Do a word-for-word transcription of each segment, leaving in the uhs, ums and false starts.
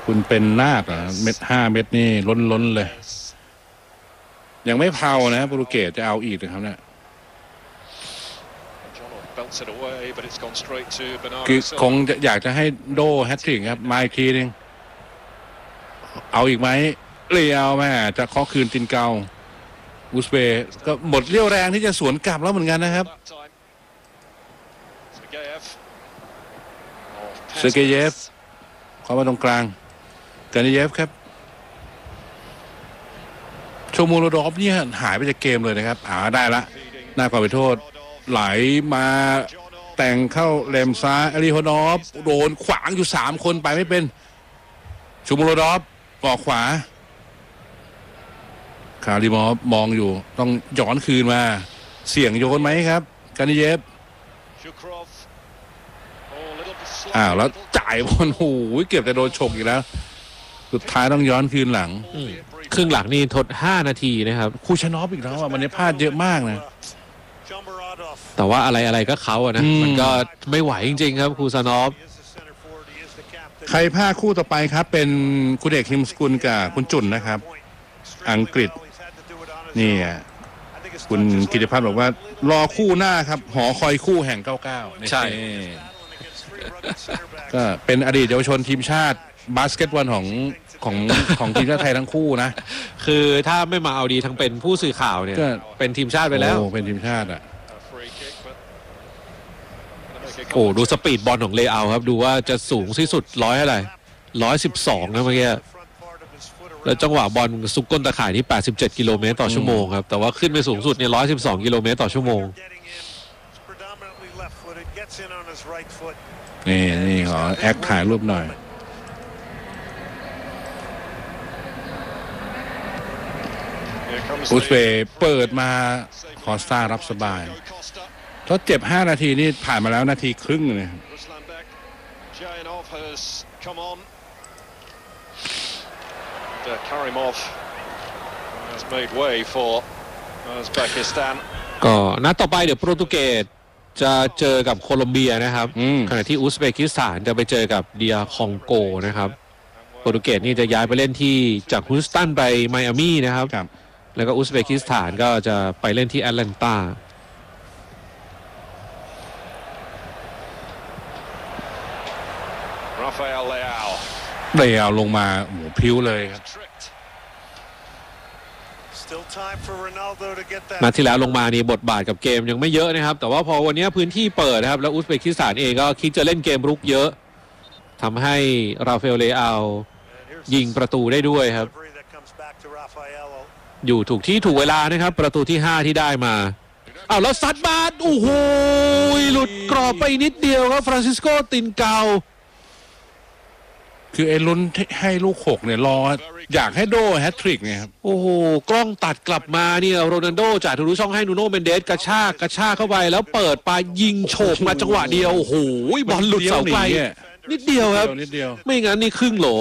คุณเป็นนาคเหรอเม็ดห้าเม็ดนี่ล้นล้นเลยยังไม่เผานะโปรตุเกสจะเอาอีกนะครับเนี่ยคือคงจะอยากจะให้โดแฮตทริกครับมาอีกทีนึงเอาอีกไหมเรียวแม่จะเคาะคืนตินเกาอุซเบย์ก็หมดเรี่ยวแรงที่จะสวนกลับแล้วเหมือนกันนะครับเซอร์เกเยฟเข้ามาตรงกลางกานิเยฟครับโชมูโรดอฟเนี่ยหายไปจากเกมเลยนะครับอ่าได้ละหน้าก่อนไปโทษไหลมาแต่งเข้าเลมซ้ายอลีโฮนอฟโดนขวางอยู่สามคนไปไม่เป็นโชมูโรดอฟออกขวาคาริมอฟมองอยู่ต้องย้อนคืนมาเสี่ยงโยนไหมครับกานิเยฟอ้าวแล้วจ่ายบอลโอ้โหเกือบจะโดนฉกอีกแล้วสุดท้ายต้องย้อนคืนหลังครึ่งหลังนี่ทดห้านาทีนะครับคูชานอฟอีกแล้วอ่ะมันนี้พลาดเยอะมากนะแต่ว่าอะไรอะไรก็เขาอะนะมันก็ไม่ไหวจริงๆครับคูชานอฟใครพลาดคู่ต่อไปครับเป็นคุณเอกฮิมสกุลกับคุณจุนนะครับอังกฤษนี่คุณกิติพัฒน์บอกว่ารอคู่หน้าครับหอคอยคู่แห่งเก้าเก้าใช่ก็เป็นอดีตเยาวชนทีมชาติบาสเกตบอลของของของทีมชาติไทยทั้งคู่นะคือถ้าไม่มาเอาดีทั้งเป็นผู้สื่อข่าวเนี่ยเป็นทีมชาติไปแล้วโอ้เป็นทีมชาติอ่ะโอ้ดูสปีดบอลของเลอาครับดูว่าจะสูงที่สุดร้อยอะไรร้อยสิบสองนะเมื่อกี้แล้วจังหวะบอลซุกก้นตะข่ายที่แปดสิบเจ็ดกิโลเมตรต่อชั่วโมงครับแต่ว่าขึ้นไปสูงสุดเนี่ยร้อยสิบสองกิโลเมตรต่อชั่วโมงนี่นี่ขอแอคถ่ายรูปหน่อยอุซเบย์เปิดมาคอสตารับสบายทดเจ็บห้านาทีนี่ผ่านมาแล้วนาทีครึ่งเลยก็นัดต่อไปเดี๋ยวโปรตุเกสจะเจอกับโคลอมเบียนะครับขณะที่อุซเบกิสถานจะไปเจอกับเดียคองโกนะครับโปรตุเกสนี่จะย้ายไปเล่นที่จากฮูสตันไปไมอามี่นะครับแล้วก็อุซเบกิสถานก็จะไปเล่นที่แอตแลนตาเรียวลงมาโอ้โหพิ้วเลยครับนัดที่แล้วลงมานี่บทบาทกับเกมยังไม่เยอะนะครับแต่ว่าพอวันนี้พื้นที่เปิดนะครับแล้วอุซเบกิสถานเองก็คิดจะเล่นเกมรุกเยอะทำให้ราฟาเอลเลอายิงประตูได้ด้วยครับอยู่ถูกที่ถูกเวลานะครับประตูที่ห้าที่ได้มาอ้าวแล้วซัดบาสโอ้โหหลุดกรอบไปนิดเดียวครับฟรานซิสโกตินเกาคือไอ้ลุ้นให้ลูกหกเนี่ยรออยากให้โดแฮตทริกเนี่ยครับโอ้โหกล้องตัดกลับมาเนี่ยโรนัลโดจ่ายทะลุช่องให้นูโน่เมนเดสกระชากกระชากเข้าไปแล้วเปิดไปยิงโฉบมาจังหวะเดียวโอ้โหบอลหลุดเสาไกลนิดเดียวครับไม่งั้นนี่ครึ่งโหล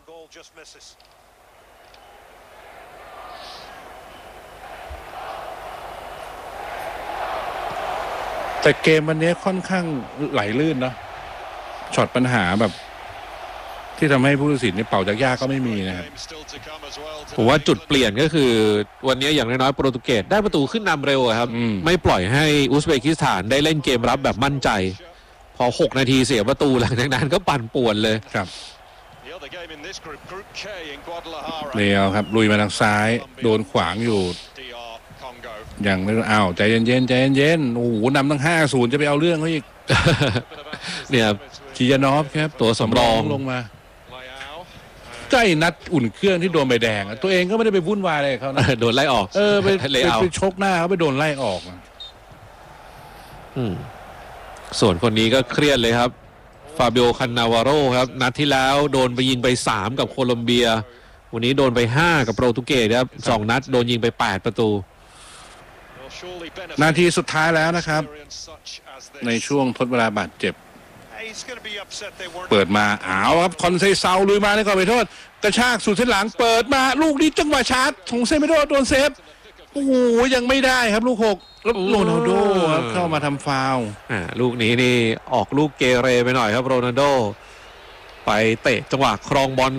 แต่เกมวันนี้ค่อนข้างไหลลื่นเนาะช็อตปัญหาแบบที่ทำให้ผู้ตัดสินเนี่ยเป่าจากยากก็ไม่มีนะครับผมว่าจุดเปลี่ยนก็คือวันนี้อย่างน้อยๆโปรตุเกสได้ประตูขึ้นนำเร็วครับไม่ปล่อยให้อุซเบกิสถานได้เล่นเกมรับแบบมั่นใจพอหกนาทีเสียประตูหลังจากนั้นก็ปั่นป่วนเลยครับเรียวครับลุยมาทางซ้ายโดนขวางอยู่อย่างไม่อ้าวใจเย็นๆใจเย็นๆโอ้โหนำตั้งห้าศูนย์จะไปเอาเรื่องเขาอีกเนี่ยชิยานอฟครับตัวสำรองลงมาใกล้นัดอุ่นเครื่องที่โดนใบแดงตัวเองก็ไม่ได้ไปวุ่นวายอะไรเขานะโดนไล่ออกเออไปไปชกหน้าเขาไปโดนไล่ออกอืมส่วนคนนี้ก็เครียดเลยครับฟาบิโอคันนาวาโรครับนัดที่แล้วโดนไปยิงไปสามกับโคลอมเบียวันนี้โดนไปห้ากับโปรตุเกสครับสองนัดโดนยิงไปแปดประตูนาทีสุดท้ายแล้วนะครับในช่วงทดเวลาบาดเจ็บเปิดมาอ้าวครับคอนเซเซาลุยมาในก่อนไปโทษกระชากสู่เส้นหลังเปิดมาลูกนี้จังหวะชาร์จของเซเมโดโดนเซฟโอ้โหยังไม่ได้ครับลูกหกแล้วโรนัลโดครับเข้ามาทำฟาวล์อ่าลูกนี้นี่ออกลูกเกเรไปหน่อยครับโรนัลโดไปเตะจังหวะครองบอล